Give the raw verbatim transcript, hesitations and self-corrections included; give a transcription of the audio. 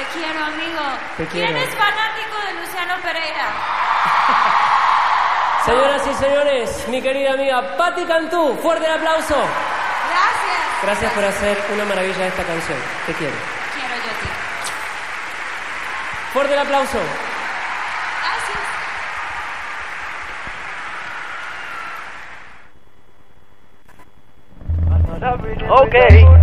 quiero, amigo. Te ¿Quién quiero. es fanático de Luciano Pereira? Señoras y señores, mi querida amiga Patti Cantú, fuerte el aplauso. Gracias. Gracias por hacer una maravilla de esta canción. Te quiero. Quiero yo a ti. Fuerte el aplauso. Gracias. Okay.